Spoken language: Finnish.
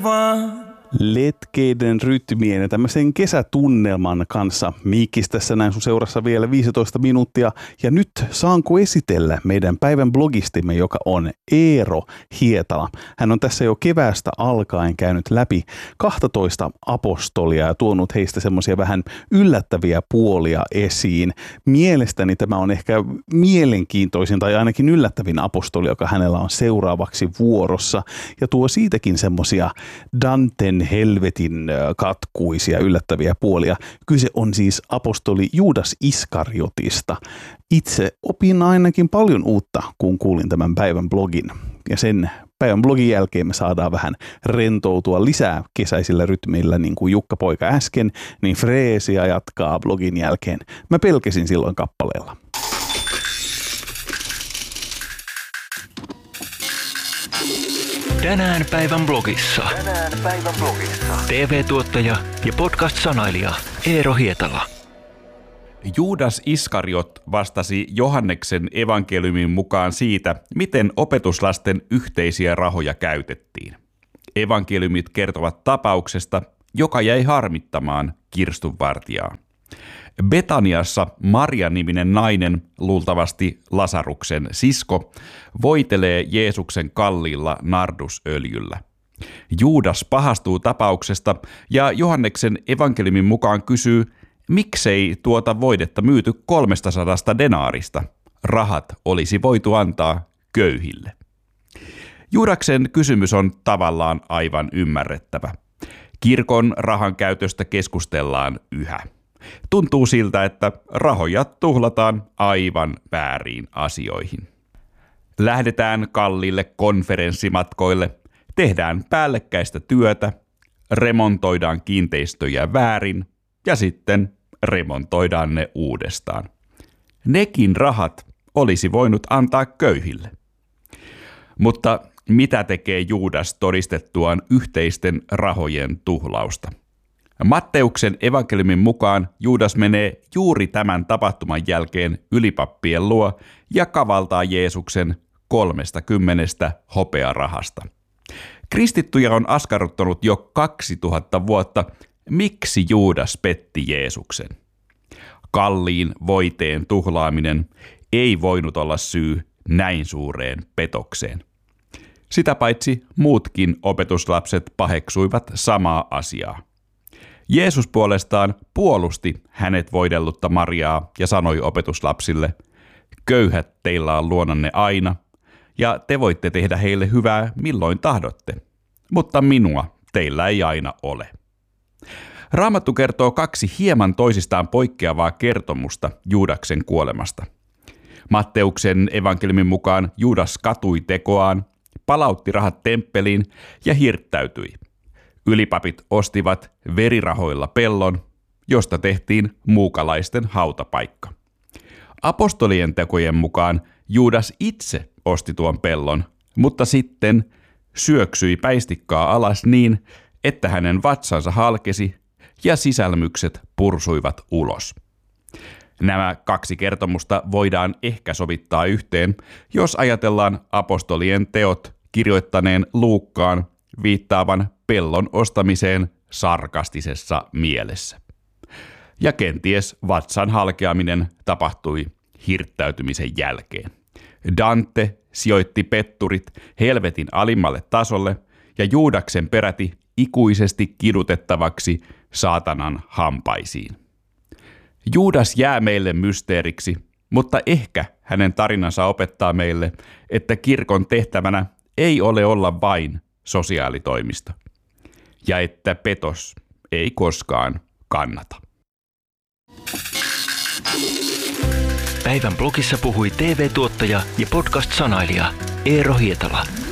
vaan. Letkeiden rytmien ja tämmöisen kesätunnelman kanssa Miikkis tässä näin sun seurassa vielä 15 minuuttia. Ja nyt saanko esitellä meidän päivän blogistimme, joka on Eero Hietala. Hän on tässä jo keväästä alkaen käynyt läpi 12 apostolia ja tuonut heistä semmoisia vähän yllättäviä puolia esiin. Mielestäni tämä on ehkä mielenkiintoisin tai ainakin yllättävin apostoli, joka hänellä on seuraavaksi vuorossa. Ja tuo siitäkin semmoisia Danten helvetin katkuisia yllättäviä puolia. Kyse on siis apostoli Juudas Iskariotista. Itse opin ainakin paljon uutta, kun kuulin tämän päivän blogin. Ja sen päivän blogin jälkeen me saadaan vähän rentoutua lisää kesäisillä rytmeillä, niin kuin Jukka poika äsken, niin freesia jatkaa blogin jälkeen. Mä pelkäsin silloin kappaleella. Tänään päivän blogissa. TV-tuottaja ja podcast-sanailija Eero Hietala. Juudas Iskariot vastasi Johanneksen evankeliumin mukaan siitä, miten opetuslasten yhteisiä rahoja käytettiin. Evankeliumit kertovat tapauksesta, joka jäi harmittamaan kirstunvartijaa. Betaniassa Maria-niminen nainen, luultavasti Lasaruksen sisko, voitelee Jeesuksen kalliilla nardusöljyllä. Juudas pahastuu tapauksesta ja Johanneksen evankeliumin mukaan kysyy, miksei tuota voidetta myyty 300 denaarista. Rahat olisi voitu antaa köyhille. Juudaksen kysymys on tavallaan aivan ymmärrettävä. Kirkon rahan käytöstä keskustellaan yhä. Tuntuu siltä, että rahoja tuhlataan aivan vääriin asioihin. Lähdetään kalliille konferenssimatkoille, tehdään päällekkäistä työtä, remontoidaan kiinteistöjä väärin ja sitten remontoidaan ne uudestaan. Nekin rahat olisi voinut antaa köyhille. Mutta mitä tekee Juudas todistettuaan yhteisten rahojen tuhlausta? Matteuksen evankeliumin mukaan Juudas menee juuri tämän tapahtuman jälkeen ylipappien luo ja kavaltaa Jeesuksen 30 hopearahasta. Kristittyjä on askarruttanut jo 2000 vuotta, miksi Juudas petti Jeesuksen. Kalliin voiteen tuhlaaminen ei voinut olla syy näin suureen petokseen. Sitä paitsi muutkin opetuslapset paheksuivat samaa asiaa. Jeesus puolestaan puolusti hänet voidellutta Mariaa ja sanoi opetuslapsille, köyhät teillä on luonanne aina, ja te voitte tehdä heille hyvää milloin tahdotte, mutta minua teillä ei aina ole. Raamattu kertoo 2 hieman toisistaan poikkeavaa kertomusta Juudaksen kuolemasta. Matteuksen evankeliumin mukaan Juudas katui tekoaan, palautti rahat temppeliin ja hirttäytyi. Ylipapit ostivat verirahoilla pellon, josta tehtiin muukalaisten hautapaikka. Apostolien tekojen mukaan Juudas itse osti tuon pellon, mutta sitten syöksyi päistikkaa alas niin, että hänen vatsansa halkesi ja sisälmykset pursuivat ulos. Nämä 2 kertomusta voidaan ehkä sovittaa yhteen, jos ajatellaan apostolien teot kirjoittaneen Luukkaan viittaavan pellon ostamiseen sarkastisessa mielessä. Ja kenties vatsan halkeaminen tapahtui hirttäytymisen jälkeen. Dante sijoitti petturit helvetin alimmalle tasolle ja Juudaksen peräti ikuisesti kidutettavaksi saatanan hampaisiin. Juudas jää meille mysteeriksi, mutta ehkä hänen tarinansa opettaa meille, että kirkon tehtävänä ei ole olla vain sosiaalitoimisto, ja että petos ei koskaan kannata. Päivän blogissa puhui TV-tuottaja ja podcast-sanailija Eero Hietala.